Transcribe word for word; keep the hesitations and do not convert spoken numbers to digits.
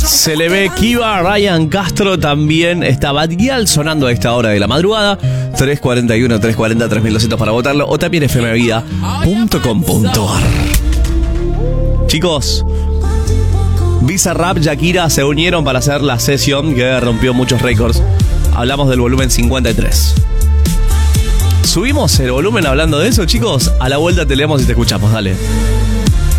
Se le ve Kiva, Ryan Castro también. Está Badial sonando a esta hora de la madrugada. tres cuarenta y uno, tres cuarenta, tres mil doscientos para votarlo. O también f m vida punto com punto a r. Chicos, Bizarrap, Shakira se unieron para hacer la sesión que rompió muchos récords. Hablamos del volumen cincuenta y tres. ¿Subimos el volumen hablando de eso, chicos? A la vuelta te leemos y te escuchamos, dale.